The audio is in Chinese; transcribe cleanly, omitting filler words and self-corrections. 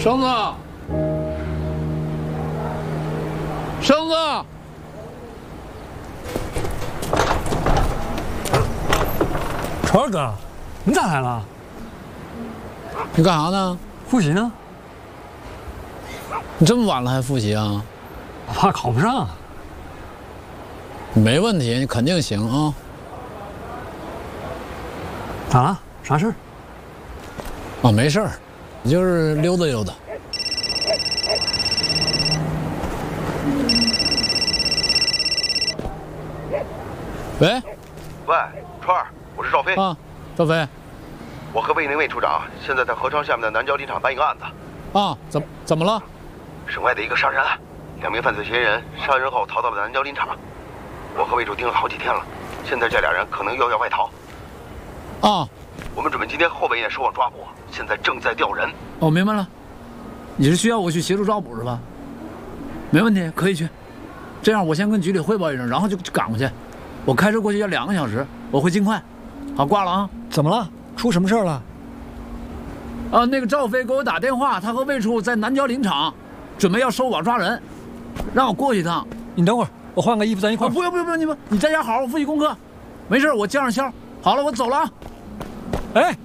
绳子，绳子， 川儿哥，你咋来了？ 你干啥呢？ 复习呢？ 你这么晚了还复习啊？ 我怕考不上。 没问题，你肯定行啊。 咋了？啥事儿？ 啊，没事儿，就是溜达溜达。喂， 喂，川儿，我是赵飞啊，赵飞， 我和魏宁魏处长现在在合昌下面的南郊林场办一个案子。 啊，怎么了？ 省外的一个杀人案，2名犯罪嫌疑人杀人后逃到了南郊林场，我和魏处盯了好几天了，现在这俩人可能又要外逃。 啊， 我们准备今天后半夜收网抓捕，现在正在调人。 哦，明白了，你是需要我去协助抓捕是吧？没问题，可以去。这样，我先跟局里汇报一声，然后就赶过去。我开车过去要2个小时，我会尽快。好，挂了啊。 怎么了？出什么事儿了？ 啊，那个赵飞给我打电话，他和魏处在南郊林场，准备要收网抓人，让我过去一趟。 你等会儿，我换个衣服，咱一块儿。 不用，你在家好好复习功课，没事，我叫上销。好了，我走了啊。 哎，